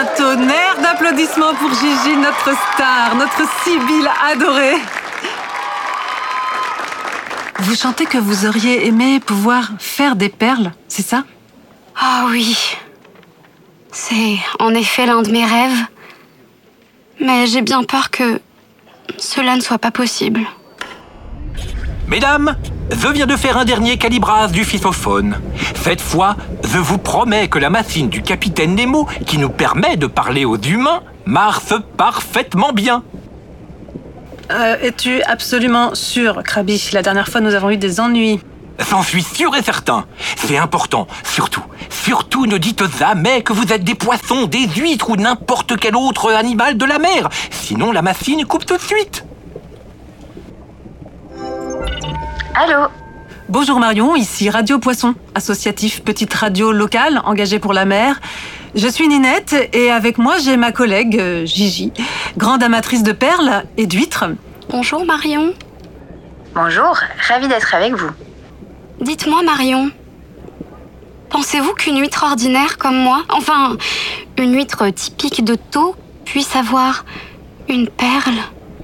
Un tonnerre d'applaudissements pour Gigi, notre star, notre Sibylle adorée. Vous chantez que vous auriez aimé pouvoir faire des perles, c'est ça? Ah oui, c'est en effet l'un de mes rêves. Mais j'ai bien peur que cela ne soit pas possible. Mesdames, je viens de faire un dernier calibrage du physophone. Cette fois, je vous promets que la machine du capitaine Nemo, qui nous permet de parler aux humains, marche parfaitement bien. Es-tu absolument sûr, Krabi? La dernière fois, nous avons eu des ennuis. J'en suis sûr et certain. C'est important. Surtout ne dites jamais que vous êtes des poissons, des huîtres ou n'importe quel autre animal de la mer. Sinon, la machine coupe tout de suite. Allô? Bonjour Marion, ici Radio Poisson, associatif petite radio locale engagée pour la mer. Je suis Ninette et avec moi j'ai ma collègue Gigi, grande amatrice de perles et d'huîtres. Bonjour Marion. Bonjour, ravie d'être avec vous. Dites-moi Marion, pensez-vous qu'une huître ordinaire comme moi, enfin une huître typique de Thau, puisse avoir une perle?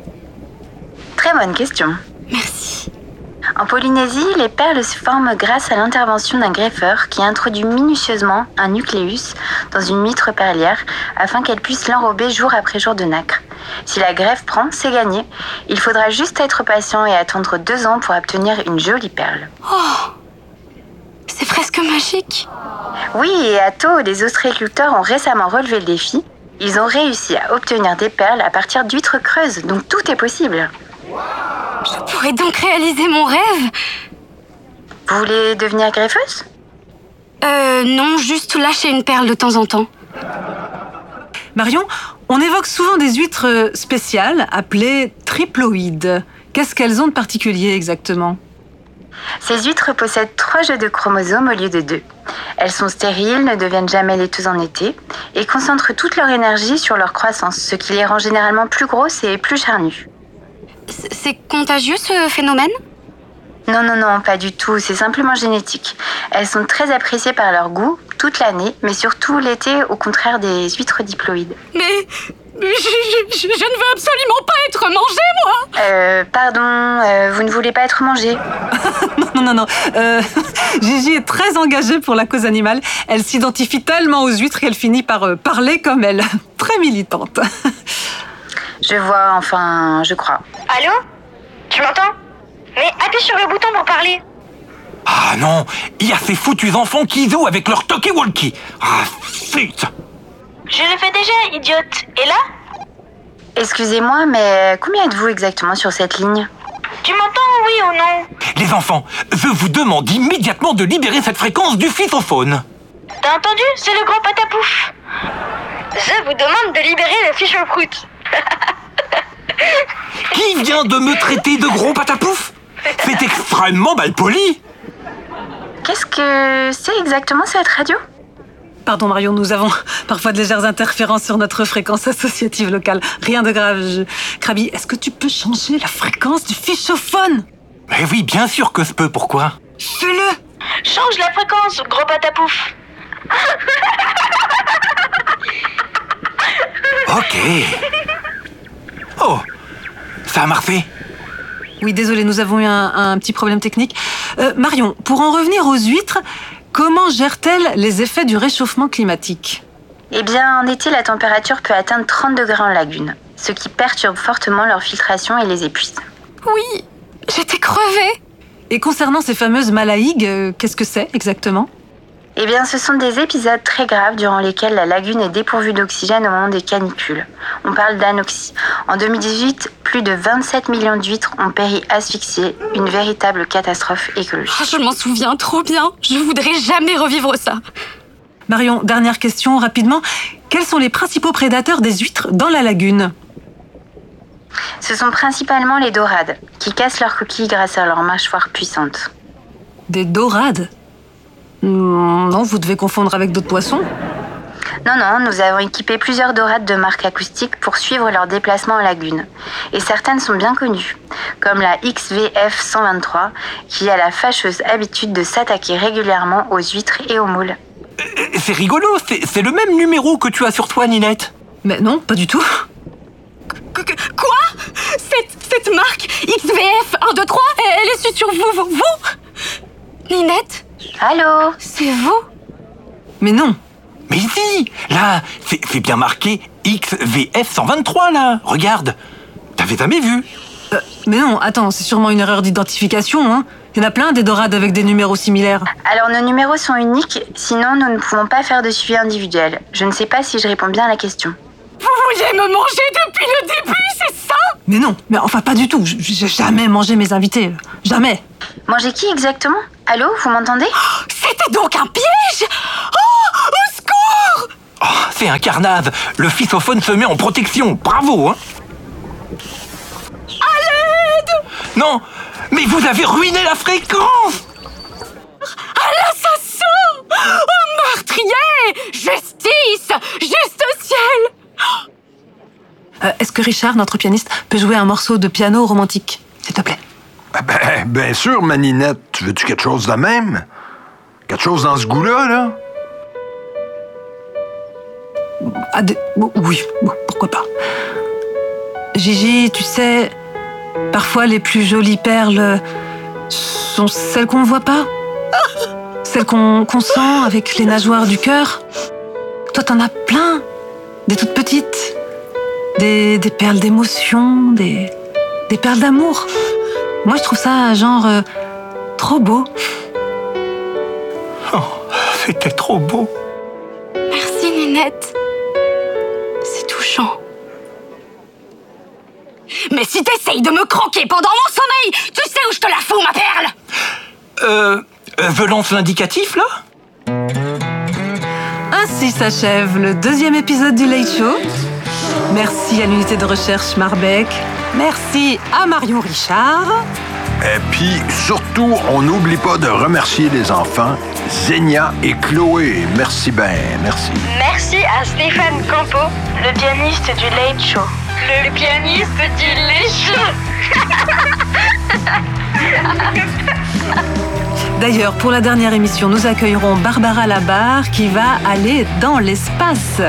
Très bonne question. Merci. En Polynésie, les perles se forment grâce à l'intervention d'un greffeur qui introduit minutieusement un nucléus dans une huître perlière afin qu'elle puisse l'enrober jour après jour de nacre. Si la greffe prend, c'est gagné. Il faudra juste être patient et attendre 2 ans pour obtenir une jolie perle. Oh, c'est presque magique. Oui, et à Thau, des ostréiculteurs ont récemment relevé le défi. Ils ont réussi à obtenir des perles à partir d'huîtres creuses, donc tout est possible. Je pourrais donc réaliser mon rêve? Vous voulez devenir greffeuse? Non, juste lâcher une perle de temps en temps. Marion, on évoque souvent des huîtres spéciales appelées triploïdes. Qu'est-ce qu'elles ont de particulier exactement? Ces huîtres possèdent 3 jeux de chromosomes au lieu de 2. Elles sont stériles, ne deviennent jamais laiteuses en été et concentrent toute leur énergie sur leur croissance, ce qui les rend généralement plus grosses et plus charnues. C'est contagieux ce phénomène? Non, pas du tout, c'est simplement génétique. Elles sont très appréciées par leur goût toute l'année, mais surtout l'été, au contraire des huîtres diploïdes. Mais je ne veux absolument pas être mangée, moi! Pardon, vous ne voulez pas être mangée? Non. Gigi est très engagée pour la cause animale. Elle s'identifie tellement aux huîtres qu'elle finit par parler comme elle. Très militante. Je vois, enfin, je crois. Allô? Tu m'entends? Mais appuie sur le bouton pour parler. Ah non, il y a ces foutus enfants qui jouent avec leur talkie-walkie. Ah, zut! Je le fais déjà, idiote. Et là? Excusez-moi, mais combien êtes-vous exactement sur cette ligne? Tu m'entends, oui ou non? Les enfants, je vous demande immédiatement de libérer cette fréquence du physophone. T'as entendu? C'est le gros patapouf. Je vous demande de libérer le fiche-prout. Qui vient de me traiter de gros patapouf? C'est extrêmement mal poli. Qu'est-ce que c'est exactement cette radio? Pardon Marion, nous avons parfois de légères interférences sur notre fréquence associative locale. Rien de grave. Krabi, est-ce que tu peux changer la fréquence du fichophone? Mais oui, bien sûr que je peux, pourquoi? Fais-le! Change la fréquence, gros patapouf. Ok. Oh, ça a marché. Oui, désolé, nous avons eu un petit problème technique. Marion, pour en revenir aux huîtres, comment gèrent-elles les effets du réchauffement climatique? Eh bien, en été, la température peut atteindre 30 degrés en lagune, ce qui perturbe fortement leur filtration et les épuise. Oui, j'étais crevée. Et concernant ces fameuses malaïgues, qu'est-ce que c'est exactement? Eh bien, ce sont des épisodes très graves durant lesquels la lagune est dépourvue d'oxygène au moment des canicules. On parle d'anoxie. En 2018, plus de 27 millions d'huîtres ont péri asphyxiées, une véritable catastrophe écologique. Oh, je m'en souviens trop bien. Je voudrais jamais revivre ça. Marion, dernière question, rapidement. Quels sont les principaux prédateurs des huîtres dans la lagune? Ce sont principalement les dorades, qui cassent leurs coquilles grâce à leurs mâchoires puissantes. Des dorades? Non, vous devez confondre avec d'autres poissons. Non, nous avons équipé plusieurs dorades de marque acoustique pour suivre leur déplacement en lagune. Et certaines sont bien connues, comme la XVF 123, qui a la fâcheuse habitude de s'attaquer régulièrement aux huîtres et aux moules. c'est rigolo, c'est le même numéro que tu as sur toi, Ninette. Mais non, pas du tout. Quoi? Cette marque XVF 1, 2, 3, elle est sur vous? Ninette? Allô? C'est vous? Mais non. Mais si, là, c'est bien marqué XVF 123, là. Regarde, t'avais jamais vu? Mais non, attends, c'est sûrement une erreur d'identification, hein. Il y en a plein des dorades avec des numéros similaires. Alors nos numéros sont uniques, sinon nous ne pouvons pas faire de suivi individuel. Je ne sais pas si je réponds bien à la question. Vous vouliez me manger depuis le début, c'est ça? Mais non, mais enfin pas du tout. J'ai jamais mangé mes invités. Jamais. Manger qui exactement? Allô, vous m'entendez? C'était donc un piège? Oh, au secours! Oh, c'est un carnage. Le fixophone se met en protection. Bravo, hein. À l'aide! Non, mais vous avez ruiné la fréquence. À l'assassin! Au meurtrier! Justice! Juste ciel! Est-ce que Richard, notre pianiste, peut jouer un morceau de piano romantique, s'il te plaît? Bien sûr, ma Ninette. Tu veux-tu quelque chose de même? Quelque chose dans ce goût-là, là? Oui, pourquoi pas. Gigi, tu sais, parfois les plus jolies perles sont celles qu'on ne voit pas. Celles qu'on sent avec les nageoires du cœur. Toi, t'en as plein. Des toutes petites. Des perles d'émotion, des perles d'amour. Moi, je trouve ça, genre, trop beau. Oh, c'était trop beau. Merci, Ninette. C'est touchant. Mais si t'essayes de me croquer pendant mon sommeil, tu sais où je te la fous, ma perle? Je lance l'indicatif, là? Ainsi s'achève le 2e épisode du Late Show. Merci à l'unité de recherche Marbec. Merci à Marion Richard. Et puis, surtout, on n'oublie pas de remercier les enfants, Zénia et Chloé. Merci ben, merci. Merci à Stéphane Campo, le pianiste du Late Show. Le pianiste du Late Show. D'ailleurs, pour la dernière émission, nous accueillerons Barbara Labarre qui va aller dans l'espace.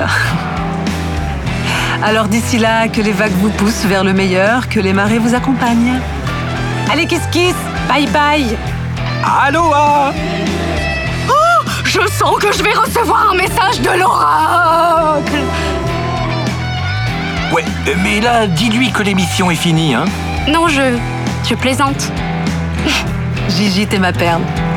Alors d'ici là, que les vagues vous poussent vers le meilleur, que les marées vous accompagnent. Allez, kiss kiss, bye bye. Aloha! Oh, je sens que je vais recevoir un message de l'oracle. Ouais, mais là, dis-lui que l'émission est finie, hein? Non, je plaisante. Gigi, t'es ma perle.